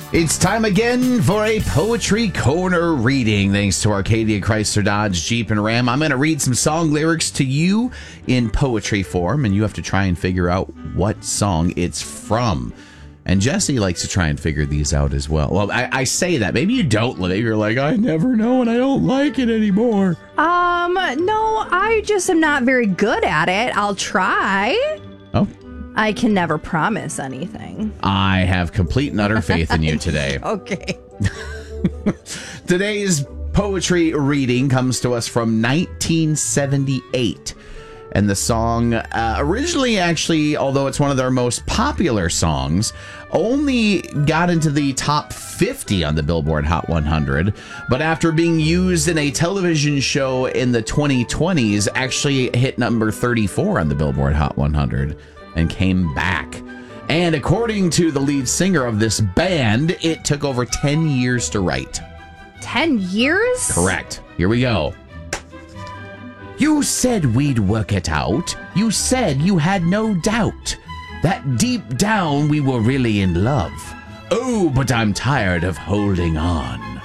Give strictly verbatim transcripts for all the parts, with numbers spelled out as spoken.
It's time again for a Poetry Corner reading. Thanks to Arcadia Chrysler Dodge Jeep and Ram. I'm going to read some song lyrics to you in poetry form, and you have to try and figure out what song it's from. And Jesse likes to try and figure these out as well. Well, I, I say that. Maybe you don't. Maybe you're like, I never know and I don't like it anymore. Um, no, I just am not very good at it. I'll try. Oh. I can never promise anything. I have complete and utter faith in you today. Okay. Today's poetry reading comes to us from nineteen seventy-eight. And the song, uh, originally actually, although it's one of their most popular songs, only got into the top fifty on the Billboard Hot one hundred. But after being used in a television show in the twenty twenties, actually hit number thirty-four on the Billboard Hot one hundred and came back. And according to the lead singer of this band, it took over ten years to write. ten years? Correct. Here we go. You said we'd work it out. You said you had no doubt that deep down we were really in love. Oh, but I'm tired of holding on.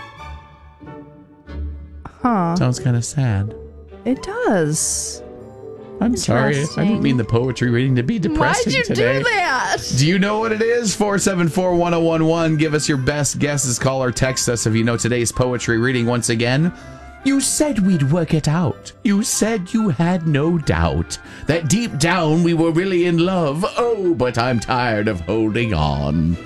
Huh. Sounds kind of sad. It does. I'm sorry. I didn't mean the poetry reading to be depressing today. Why'd you today. do that? Do you know what it is? four seven four, one oh one one. Give us your best guesses. Call or text us if you know today's poetry reading. Once again, you said we'd work it out. You said you had no doubt that deep down we were really in love. Oh, but I'm tired of holding on.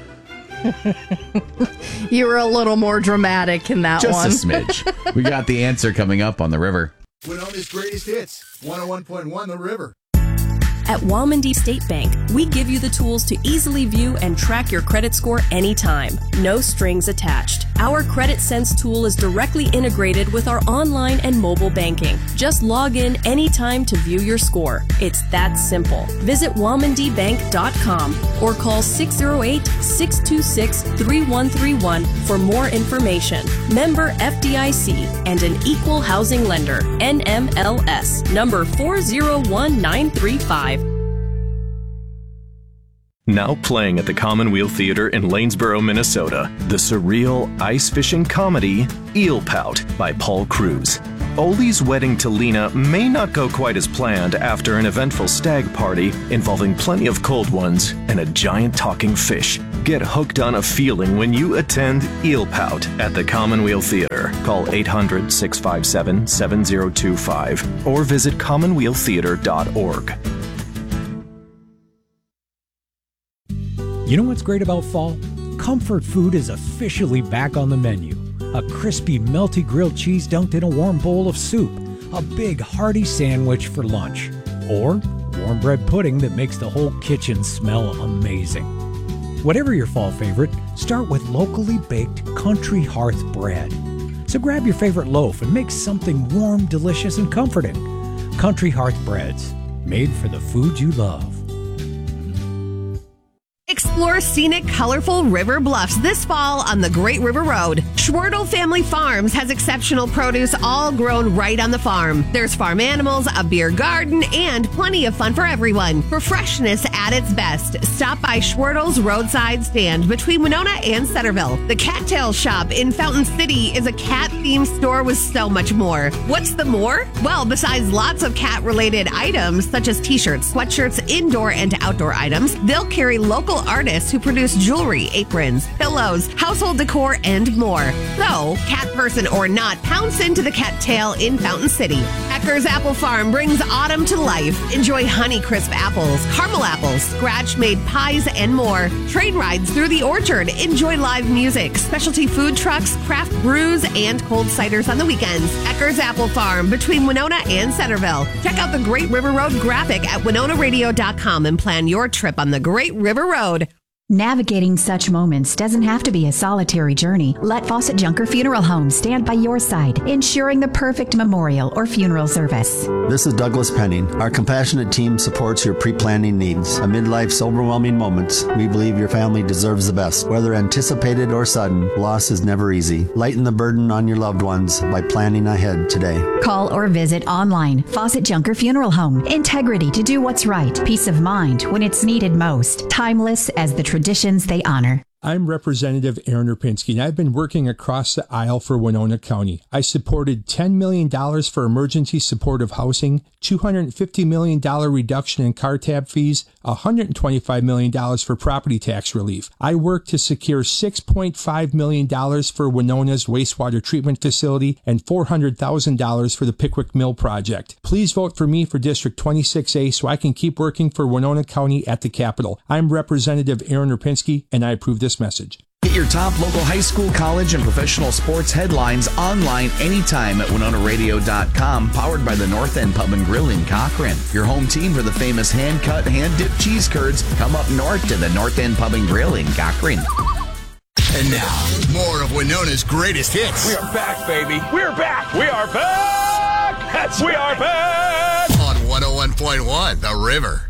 You were a little more dramatic in that Just one. Just a smidge. We got the answer coming up on The River. Winona's Greatest Hits, one oh one point one The River. At Walmondie State Bank, we give you the tools to easily view and track your credit score anytime. No strings attached. Our Credit Sense tool is directly integrated with our online and mobile banking. Just log in anytime to view your score. It's that simple. Visit walmondie bank dot com or call six oh eight, six two six, three one three one for more information. Member F D I C and an equal housing lender. N M L S number four zero one nine three five. Now playing at the Commonweal Theater in Lanesboro, Minnesota, the surreal ice fishing comedy Eel Pout by Paul Cruz. Ollie's wedding to Lena may not go quite as planned after an eventful stag party involving plenty of cold ones and a giant talking fish. Get hooked on a feeling when you attend Eel Pout at the Commonweal Theater. Call eight hundred, six five seven, seven oh two five or visit commonweal theater dot org. You know what's great about fall? Comfort food is officially back on the menu. A crispy, melty grilled cheese dunked in a warm bowl of soup. A big, hearty sandwich for lunch. Or warm bread pudding that makes the whole kitchen smell amazing. Whatever your fall favorite, start with locally baked Country Hearth bread. So grab your favorite loaf and make something warm, delicious, and comforting. Country Hearth breads, made for the food you love. Explore scenic, colorful river bluffs this fall on the Great River Road. Schwertle Family Farms has exceptional produce all grown right on the farm. There's farm animals, a beer garden, and plenty of fun for everyone. For freshness at its best, stop by Schwertle's roadside stand between Winona and Centerville. The Cattail Shop in Fountain City is a cat-themed store with so much more. What's the more? Well, besides lots of cat-related items, such as t-shirts, sweatshirts, indoor and outdoor items, they'll carry local artists who produce jewelry, aprons, pillows, household decor, and more. So, cat person or not, pounce into the Cattail in Fountain City. Ecker's Apple Farm brings autumn to life. Enjoy Honeycrisp apples, caramel apples, scratch-made pies, and more. Train rides through the orchard. Enjoy live music, specialty food trucks, craft brews, and cold ciders on the weekends. Ecker's Apple Farm between Winona and Centerville. Check out the Great River Road graphic at winona radio dot com and plan your trip on the Great River Road. Navigating such moments doesn't have to be a solitary journey. Let Fawcett Junker Funeral Home stand by your side, ensuring the perfect memorial or funeral service. This is Douglas Penning. Our compassionate team supports your pre-planning needs. Amid life's overwhelming moments, we believe your family deserves the best. Whether anticipated or sudden, loss is never easy. Lighten the burden on your loved ones by planning ahead today. Call or visit online. Fawcett Junker Funeral Home. Integrity to do what's right. Peace of mind when it's needed most. Timeless as the traditions they honor. I'm Representative Aaron Rapinski, and I've been working across the aisle for Winona County. I supported ten million dollars for emergency supportive housing, two hundred fifty million dollars reduction in car tab fees, one hundred twenty-five million dollars for property tax relief. I worked to secure six point five million dollars for Winona's wastewater treatment facility and four hundred thousand dollars for the Pickwick Mill project. Please vote for me for District twenty-six A so I can keep working for Winona County at the Capitol. I'm Representative Aaron Rapinski, and I approve this message. Get your top local high school, college, and professional sports headlines online anytime at winona radio dot com, powered by the North End Pub and Grill in Cochrane. Your home team for the famous hand-cut, hand-dipped cheese curds. Come up north to the North End Pub and Grill in Cochrane. And now, more of Winona's greatest hits. We are back, baby. We're back. We are back. That's we are back. On one oh one point one, The River.